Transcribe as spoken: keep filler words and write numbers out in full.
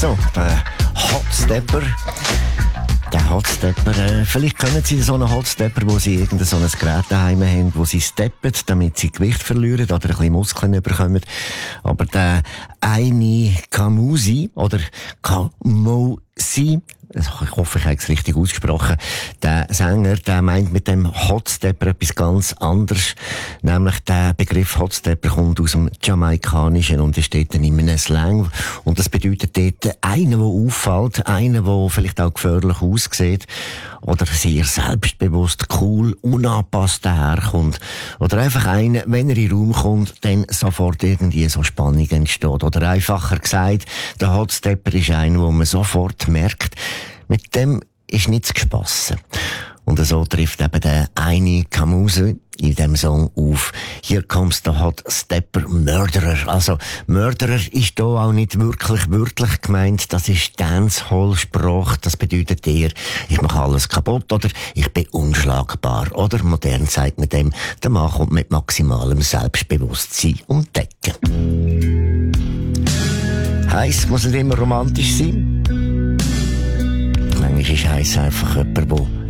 So, der Hotstepper. Der Hotstepper, äh, vielleicht können Sie so einen Hotstepper, wo Sie irgendein so ein Gerät daheim haben, wo Sie steppen, damit Sie Gewicht verlieren oder ein bisschen Muskeln bekommen. Aber der Aini Kamusi oder Kamusi, ich hoffe, ich habe es richtig ausgesprochen, der Sänger, der meint mit dem Hotstepper etwas ganz anderes. Nämlich der Begriff Hotstepper kommt aus dem Jamaikanischen und ist dort in einem Slang. Und das bedeutet dort einer, der auffällt, einer, der vielleicht auch gefährlich aussieht oder sehr selbstbewusst, cool, unangepasst daherkommt. Oder einfach einer, wenn er in den Raum kommt, dann sofort irgendwie so Spannung entsteht. Oder einfacher gesagt, der Hotstepper ist einer, wo man sofort merkt, mit dem ist nichts gespassen. Und so trifft eben der Aini Kamusi in dem Song auf. Hier kommst der Hot Stepper Murderer. Also, Murderer ist hier auch nicht wirklich wörtlich gemeint. Das ist Dancehall-Sprache. Das bedeutet eher, ich mache alles kaputt oder ich bin unschlagbar. Oder modern sagt man dem, der Mann kommt mit maximalem Selbstbewusstsein um die Ecke. Heiss muss nicht immer romantisch sein. Manchmal ist heiss einfach jemand, der